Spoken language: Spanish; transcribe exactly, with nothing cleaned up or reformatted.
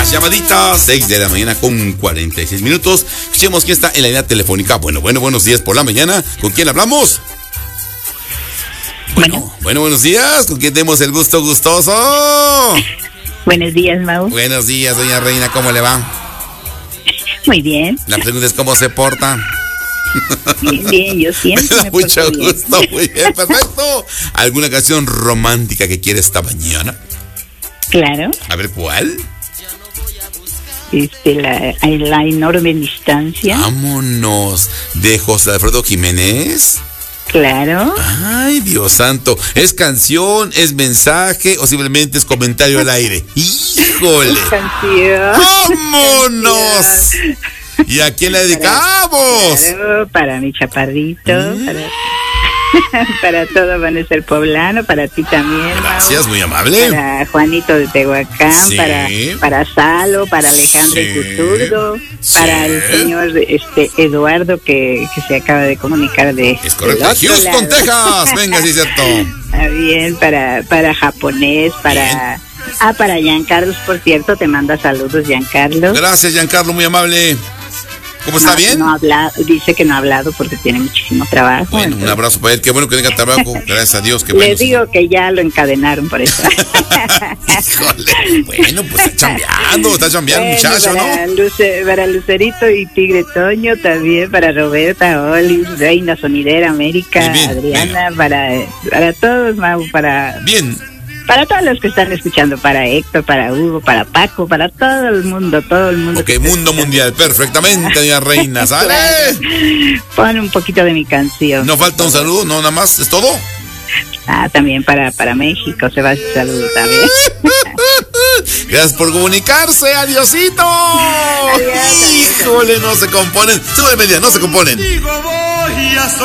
las llamaditas. seis de la mañana con cuarenta y seis minutos. Escuchemos quién está en la línea telefónica. Bueno, bueno, buenos días por la mañana. ¿Con quién hablamos? Bueno, bueno, bueno buenos días. ¿Con quién tenemos el gusto gustoso? Buenos días, Mau. Buenos días, doña Reina. ¿Cómo le va? Muy bien. La pregunta es cómo se porta. Bien, bien, yo siempre me Mucho porto gusto, bien. muy bien, perfecto. ¿Alguna canción romántica que quiera esta mañana? Claro. A ver, ¿cuál? Este, la, la enorme distancia. Vámonos. ¿De José Alfredo Jiménez? Claro. Ay, Dios santo. ¿Es canción, es mensaje o simplemente es comentario al aire? ¡Híjole! Canción. ¡Vámonos! ¿Y a quién la dedicamos? Claro, para mi chaparrito, mm. para, para todo Vanessa el Poblano, para ti también. Gracias, Mau, muy amable. Para Juanito de Tehuacán, Sí. para, para Salo, para Alejandro Sí. Cuturdo, Sí. para el señor este Eduardo que, que se acaba de comunicar de... Es correcto. del otro Houston, lado. Texas. Venga, sí es cierto. Está bien, para, para japonés, para... Bien. Ah, para Giancarlos, por cierto, te manda saludos, Giancarlos. Gracias, Giancarlo, muy amable. ¿Cómo está? No, ¿Bien? no habla, dice que no ha hablado porque tiene muchísimo trabajo. Bueno, entonces, un abrazo para él. Qué bueno que tenga trabajo. Gracias a Dios. Qué bueno. le digo que ya lo encadenaron por eso. Híjole. Bueno, pues está chambeando, está chambeando, Bueno, muchacho, para ¿no? Luce, para Lucerito y Tigre Toño también, para Roberta, Olis, Reina Sonidera, América, Bien, bien, Adriana, para, para todos, Mau, para... Bien. Para todos los que están escuchando, para Héctor, para Hugo, para Paco, para todo el mundo, todo el mundo. Ok, mundo mundial, perfectamente, doña Reina, ¿sale? Pon un poquito de mi canción. No falta un saludo, no, nada más, ¿es todo? Ah, también para, para México, se va a saludo también. Gracias por comunicarse, adiosito. Adiós. Híjole, no se componen. Sube media, no se componen. Digo voy a